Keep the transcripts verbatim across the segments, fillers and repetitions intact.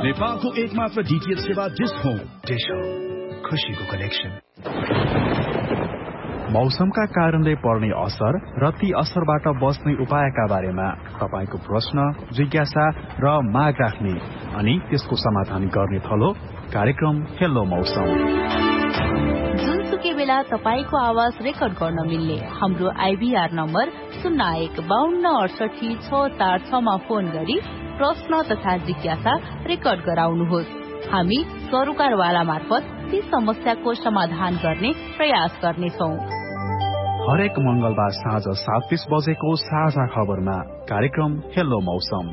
नेपालको एकमात्र डीटीएच सेवा डिश होम। डिश होम, खुशीको कनेक्सन। मौसमका कारणले पर्ने असर र ती असरबाट बच्ने उपायका बारेमा तपाईको प्रश्न, जिज्ञासा र माग राख्ने अनि त्यसको समाधान गर्ने थलो कार्यक्रम हेलो मौसम। जुनसुकै बेला तपाईको आवाज रेकर्ड गर्न मिल्ने हाम्रो आइभीआर नम्बर शून्य एक बाहन्न अडसठी छ चार छमा फोन गरी प्रश्न तथा जिज्ञासा रेकर्ड गराउनुहोस्। हामी सरोकारवाला मार्फत ती समस्याको समाधान गर्ने प्रयास गर्नेछौँ। हरेक मंगलबार साँझ सात तीस बजेको साझा खबरमा कार्यक्रम हेलो मौसम।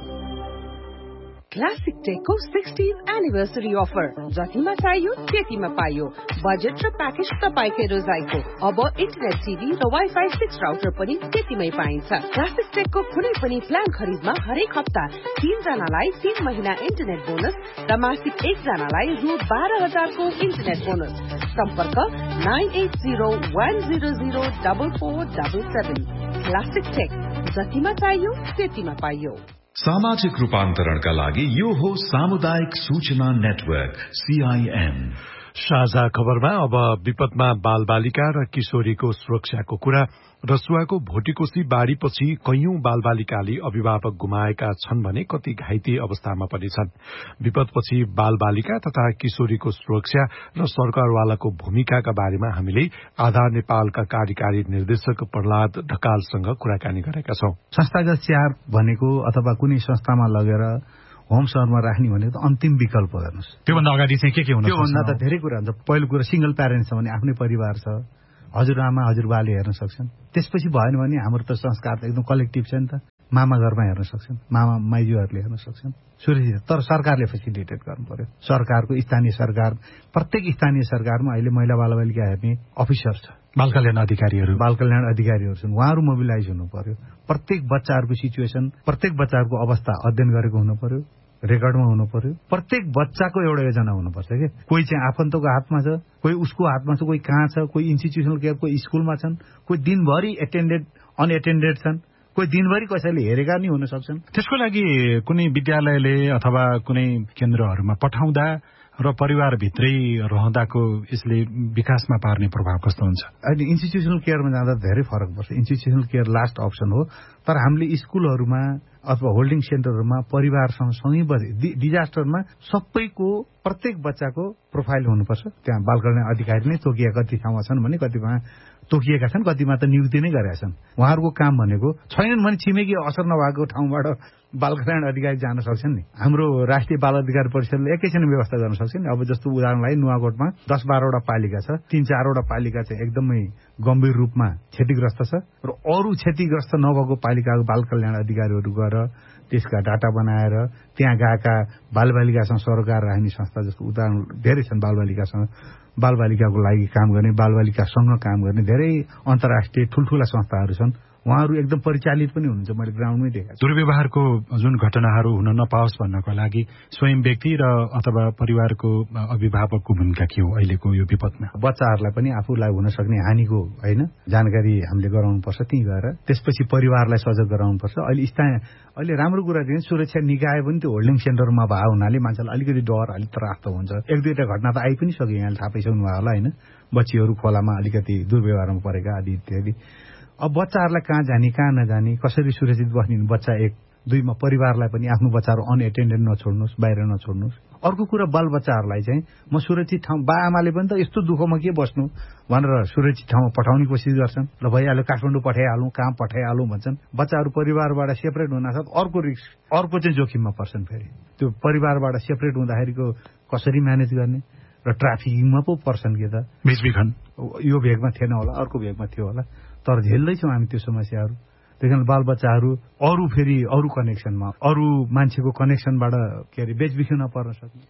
क्लासिक टेकको सिक्सटीन्थ एनिभर्सरी अफर, जतिमा चाहियो त्यतिमा पाइयो। बजेट र प्याकेज तपाईकै रोजाइको। अब इन्टरनेट टिभी र वाइफाई सिक्स राउटर पनि त्यतिमै पाइन्छ। क्लासिक टेकको कुनै पनि प्लान खरिदमा हरेक हप्ता तीन जनालाई तीन महिना इन्टरनेट बोनस र मासिक एक जनालाई रु बाह्र हजारको इन्टरनेट बोनस। सम्पर्क nine at zero one zero zero double four double seven. Classic take, जतिमा चाहियो त्यतिमा पाइयो। सामाजिक रूपान्तरणका लागि यो हो सामुदायिक सूचना नेटवर्क सीआईएन। साझा खबरमा अब विपदमा बालबालिका र किशोरीको सुरक्षाको कुरा। रसुवाको भोटिकोसी बाढ़ीपछि कैयौं बालबालिकाले अभिभावक गुमाएका छन् भने कति घाइते अवस्थामा पनि छन्। विपदपछि बालबालिका तथा किशोरीको सुरक्षा र सरकारवालाको भूमिकाका बारेमा हामीले आधार नेपालका कार्यकारी निर्देशक प्रहलाद ढकालसँग कुराकानी गरेका छौं। संस्थागत स्याहार भनेको अथवा कुनै संस्थामा लगेर होम सहरमा राख्ने भनेको त अन्तिम विकल्प हेर्नुहोस्। त्योभन्दा अगाडि चाहिँ के के हुन सक्छ? त्योभन्दा त धेरै कुरा हुन्छ। पहिलो कुरा सिंगल प्यारेन्ट छ भने आफ्नै परिवार छ, हजुरआमा हजुरबाले हेर्न सक्छन्। त्यसपछि भएन भने हाम्रो त संस्कार त एकदम कलेक्टिभ छ नि त, मामा घरमा हेर्न सक्छन्, मामा माइजूहरूले हेर्न सक्छन्। सुरक्षित तर सरकारले फेसिलिटेट गर्नु पर्यो। सरकारको स्थानीय सरकार, प्रत्येक स्थानीय सरकारमा अहिले महिला बालबालिका हेर्ने अफिसर छ, बाल कल्याण अधिकारीहरू बाल कल्याण अधिकारीहरू छन्। उहाँहरू मोबिलाइज हुनु पर्यो। प्रत्येक बच्चाहरूको सिचुएसन, प्रत्येक बच्चाहरूको अवस्था अध्ययन गरेको हुनु पर्यो, रेकर्डमा हुनु पर्यो। प्रत्येक बच्चाको एउटा योजना हुनुपर्छ के। कोही चाहिँ आफन्तको हातमा छ, कोही उसको हातमा छ, कोही कहाँ छ, कोही इन्स्टिट्युसनल केयर, कोही स्कुलमा छन्, कोही दिनभरि एटेन्डेड अनएटेन्डेड छन्, कोही दिनभरि कसैले हेरेका नि हुन सक्छन्। त्यसको लागि कुनै विद्यालयले अथवा कुनै केन्द्रहरूमा पठाउँदा र परिवारभित्रै रहँदाको यसले विकासमा पार्ने प्रभाव कस्तो हुन्छ? अनि इन्स्टिट्युसनल केयरमा जाँदा धेरै फरक पर्छ। इन्स्टिट्युसनल केयर लास्ट अप्सन हो, तर हामीले स्कुलहरूमा अथवा होल्डिङ सेन्टरहरूमा परिवारसँग सँगै बसे डिजास्टरमा सबैको प्रत्येक बच्चाको प्रोफाइल हुनुपर्छ। त्यहाँ बाल कल्याण अधिकारी नै तोकिएका कति ठाउँमा छन् भने कतिमा तोकिएका छन्, कतिमा त नियुक्ति नै गरेका छन्। उहाँहरूको काम भनेको छैनन् भने छिमेकी असर नभएको ठाउँबाट बाल कल्याण अधिकारी जान सक्छन् नि। हाम्रो राष्ट्रिय बाल अधिकार परिषदले एकैछिन व्यवस्था गर्न सक्छ नि। अब जस्तो उदाहरणलाई नुवाकोटमा दस बाह्रवटा पालिका छ, तीन चारवटा पालिका चाहिँ एकदमै गम्भीर रूपमा क्षतिग्रस्त छ र अरू क्षतिग्रस्त नभएको पालिकाको बाल कल्याण अधिकारीहरू गएर त्यसका डाटा बनाएर त्यहाँ गएका बालबालिकासँग सरोकार राख्ने संस्था, जस्तो उदाहरण धेरै छन्। बालबालिकासँग बालबालिकाको लागि काम गर्ने, बालबालिकासँग काम गर्ने धेरै अन्तर्राष्ट्रिय ठूल्ठूला संस्थाहरू छन्। उहाँहरू एकदम परिचालित पनि हुनुहुन्छ, मैले ग्राउन्डमै देखेको छु। दुर्व्यवहारको जुन घटनाहरू हुन नपाओस् भन्नको लागि स्वयं व्यक्ति र अथवा परिवारको अभिभावकको भूमिका के हो अहिलेको यो विपदमा? बच्चाहरूलाई पनि आफूलाई हुन सक्ने हानिको होइन जानकारी हामीले गराउनुपर्छ त्यहीँ गएर। त्यसपछि परिवारलाई सजग गराउनुपर्छ। अहिले स्थानीय अहिले राम्रो कुरा चाहिँ सुरक्षा निकाय पनि त्यो होल्डिङ सेन्टरमा भए हुनाले मान्छेलाई अलिकति डर अलिक त्रास त हुन्छ। एक दुईवटा घटना त आइ पनि सक्यो, यहाँले थाहा पाइसक्नु भयो होला होइन। बच्चीहरू खोलामा अलिकति दुर्व्यवहारमा परेका आदि इत्यादि। अब बच्चाहरूलाई कहाँ जाने कहाँ नजाने, कसरी सुरक्षित बस्ने, बच्चा एक। दुईमा परिवारलाई पनि आफ्नो बच्चाहरू अनएटेन्डेड नछोड्नुहोस्, बाहिर नछोड्नुहोस्। अर्को कुरा बाल बच्चाहरूलाई चाहिँ म सुरक्षित ठाउँ, बा आमाले पनि त यस्तो दुःखमा के बस्नु भनेर सुरक्षित ठाउँमा पठाउने कोसिस गर्छन्। ल भइहाल्यो काठमाडौँ पठाइहालौँ, कहाँ पठाइहालौँ भन्छन्। बच्चाहरू परिवारबाट सेपरेट हुनासाथ अर्को रिस्क, अर्को चाहिँ जोखिममा पर्छन्। फेरि त्यो परिवारबाट सेपरेट हुँदाखेरिको कसरी म्यानेज गर्ने र ट्राफिकिङमा पो पर्छन् कि त। बेचबिखन यो भेगमा थिएन होला, अर्को भेगमा थियो होला, तर झेल्दैछौँ हामी त्यो समस्याहरू। त्यही बालबच्चाहरू अरू फेरि अरू कनेक्सनमा, अरू मान्छेको कनेक्सनबाट के अरे बेचबिखनमा पर्न सक्ने।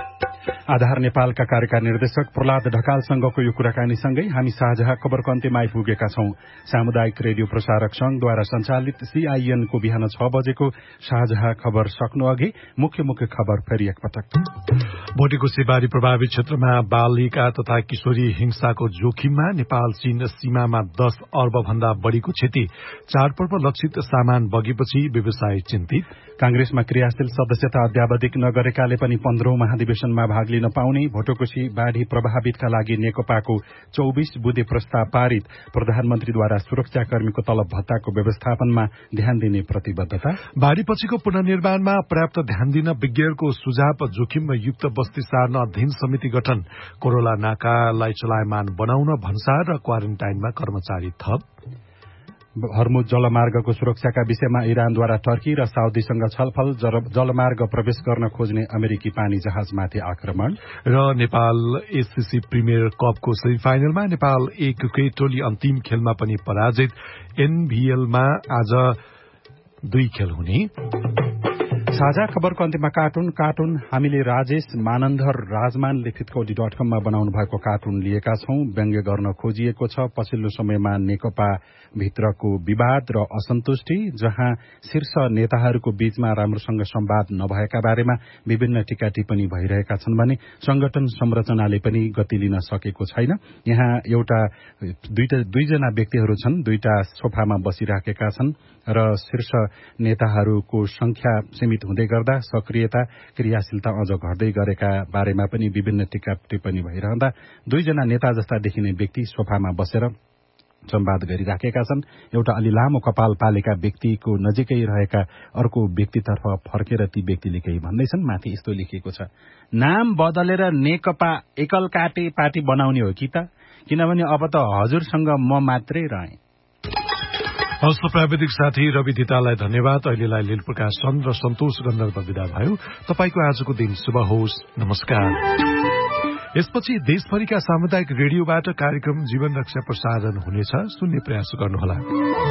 आधार नेपालका कार्यकारी निर्देशक प्रहलाद ढकालसँगको यो कुराकानीसँगै हामी साझा खबरको अन्त्यमा आइपुगेका छौं। सामुदायिक रेडियो प्रसारक संघद्वारा सञ्चालित सीआईएनको बिहान छ बजेको साझा खबर सक्नु अघि मुख्य मुख्य खबर फेरि एकपटक। भोटिकोसी बाढी प्रभावित क्षेत्रमा बालिका तथा किशोरी हिंसाको जोखिममा नेपाल चीन सीमामा दस अर्ब भन्दा बढ़ीको क्षति। चाडपर्व लक्षित सामान बगेपछि व्यवसायी चिन्तित। कांग्रेसमा क्रियाशील सदस्यता अध्यावधिक नगरेकाले पनि पन्ध्रौं महाधिवेशनमा भाग लिन पाउने, भोटोकोशी बाढ़ी प्रभावितका लागि नेकपाको चौबीस बुँदे प्रस्ताव पारित, प्रधानमन्त्रीद्वारा सुरक्षाकर्मीको तलब भत्ताको व्यवस्थापनमा ध्यान दिने प्रतिबद्धता, बाढ़ीपछिको पुनर्निर्माणमा पर्याप्त ध्यान दिन विज्ञहरूको सुझाव, जोखिममा युक्त बस्ती सार्न अध्ययन समिति गठन, कोरोना नाकालाई चलायमान बनाउन भन्सार र क्वारेन्टाइनमा कर्मचारी थप, हर्मुज जलमार्गको सुरक्षाका विषयमा इरानद्वारा टर्की र साउदीसँग छलफल, जलमार्ग प्रवेश गर्न खोज्ने अमेरिकी पानी जहाजमाथि आक्रमण र नेपाल एससीसी प्रिमियर कपको सेमिफाइनलमा नेपाल एक क्रिकेट टोली अन्तिम खेलमा पनि पराजित। एनभीएलमा आज दुई खेल हुने। साझा खबरको अन्त्यमा कार्टुन कार्टुन हामीले राजेश मानन्धर राजमान लिखित कौडी डट कममा बनाउनु भएको कार्टुन लिएका छौं। व्यङ्ग्य गर्न खोजिएको छ पछिल्लो समयमा नेकपा भित्रको विवाद र असन्तुष्टि, जहाँ शीर्ष नेताहरूको बीचमा राम्रोसँग संवाद नभएका बारेमा विभिन्न टीका टिप्पणी भइरहेका छन् भने संगठन संरचनाले पनि गति लिन सकेको छैन। यहाँ एउटा दुईटा दुईजना व्यक्तिहरू छन्, दुईटा सोफामा बसिराखेका छन् र शीर्ष नेताहरूको संख्या सीमित हुँदै गर्दा सक्रियता क्रियाशीलता अझ घट्दै गरेका बारेमा पनि विभिन्न टीका टिप्पणी भइरहँदा दुईजना नेता जस्ता देखिने व्यक्ति सोफामा बसेर संवाद गरिराखेका छन्। एउटा अलि लामो कपाल पालेका व्यक्तिको नजिकै रहेका अर्को व्यक्तितर्फ फर्केर ती व्यक्तिले केही भन्दैछन्। माथि यस्तो लेखिएको छ, नाम बदलेर नेकपा एकल काटे पार्टी बनाउने हो कि त, किनभने अब त हजुरसँग म मात्रै रहेँ। हस्त प्राविधिक साथी रवि धितालाई धन्यवाद। अहिलेलाई लील प्रकाश चन्द र सन्तोष गन्धर्व विदा भयो। तपाईको आजको दिन शुभ होस्। नमस्कार। यसपछि देशभरिका सामुदायिक रेडियोबाट कार्यक्रम जीवन रक्षा प्रसारण हुनेछ। सुन्ने प्रयास गर्नुहोला।